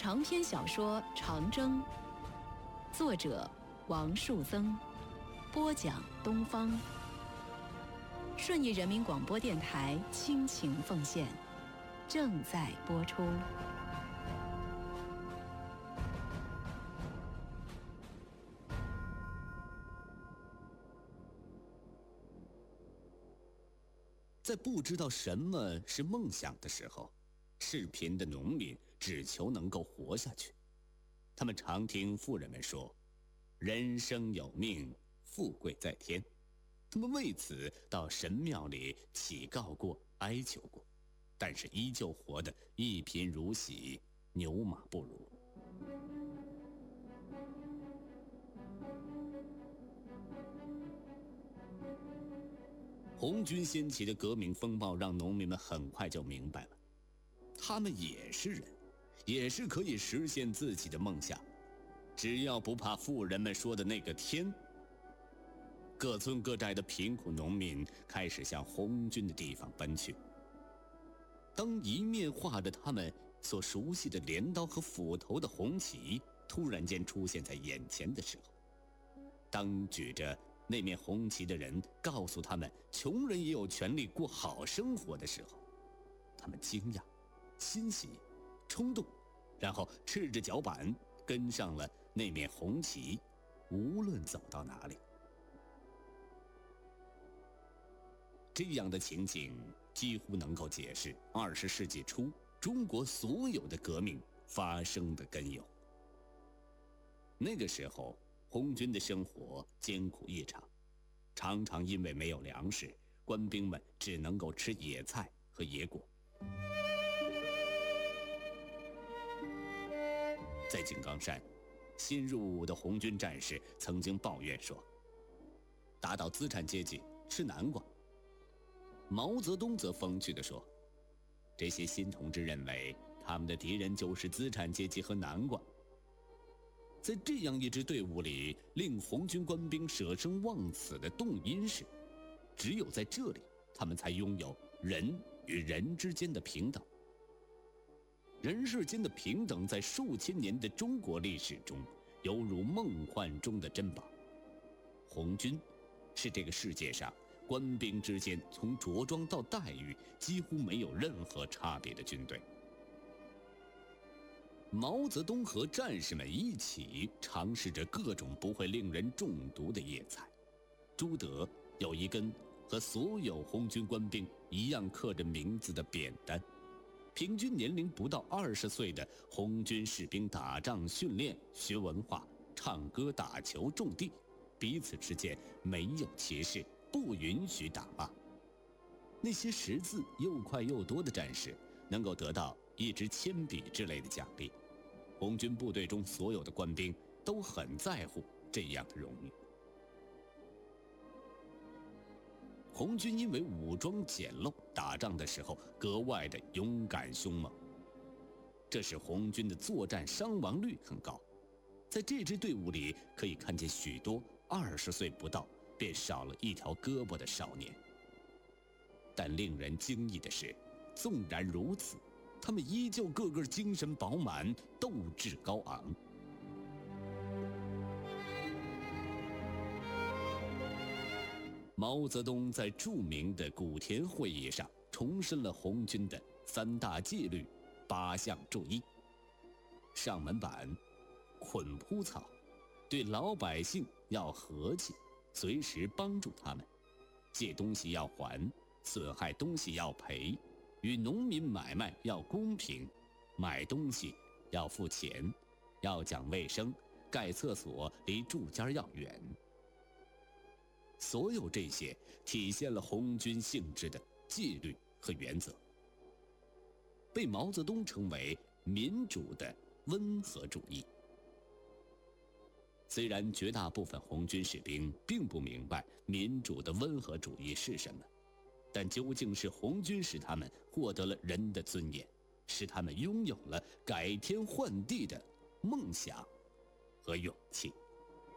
长篇小说《长征》，作者王树增，播讲东方。顺义人民广播电台倾情奉献，正在播出。 在不知道什么是梦想的时候，赤贫的农民只求能够活下去。他们常听富人们说，人生有命，富贵在天。他们为此到神庙里祈告过，哀求过，但是依旧活得一贫如洗，牛马不如。红军掀起的革命风暴让农民们很快就明白了，他们也是人，也是可以实现自己的梦想，只要不怕富人们说的那个天。各村各寨的贫苦农民开始向红军的地方奔去。当一面画着他们所熟悉的镰刀和斧头的红旗突然间出现在眼前的时候，当举着那面红旗的人告诉他们穷人也有权利过好生活的时候，他们惊讶、欣喜、冲动，然后赤着脚板跟上了那面红旗，无论走到哪里。这样的情景几乎能够解释20世纪初中国所有的革命发生的根由。那个时候红军的生活艰苦异常，常常因为没有粮食，官兵们只能够吃野菜和野果。在井冈山，新入伍的红军战士曾经抱怨说，打倒资产阶级吃南瓜。毛泽东则风趣地说，这些新同志认为他们的敌人就是资产阶级和南瓜。在这样一支队伍里，令红军官兵舍生忘死的动因是，只有在这里他们才拥有人与人之间的平等。人世间的平等在数千年的中国历史中犹如梦幻中的珍宝。红军是这个世界上官兵之间从着装到待遇几乎没有任何差别的军队。毛泽东和战士们一起尝试着各种不会令人中毒的野菜。朱德有一根和所有红军官兵一样刻着名字的扁担，平均年龄不到20岁的红军士兵打仗、训练、学文化、唱歌、打球、种地，彼此之间没有歧视，不允许打骂。那些识字又快又多的战士能够得到一支铅笔之类的奖励。红军部队中所有的官兵都很在乎这样的荣誉。红军因为武装简陋，打仗的时候格外的勇敢凶猛，这使红军的作战伤亡率很高。在这支队伍里可以看见许多20岁不到便少了一条胳膊的少年。但令人惊异的是，纵然如此，他们依旧个个精神饱满，斗志高昂。毛泽东在著名的古田会议上重申了红军的3大纪律、8项注意。上门板，捆铺草，对老百姓要和气，随时帮助他们，借东西要还，损害东西要赔，与农民买卖要公平，买东西要付钱，要讲卫生，盖厕所离住家要远。所有这些体现了红军性质的纪律和原则，被毛泽东称为民主的温和主义。虽然绝大部分红军士兵并不明白民主的温和主义是什么，但究竟是红军使他们获得了人的尊严，使他们拥有了改天换地的梦想和勇气。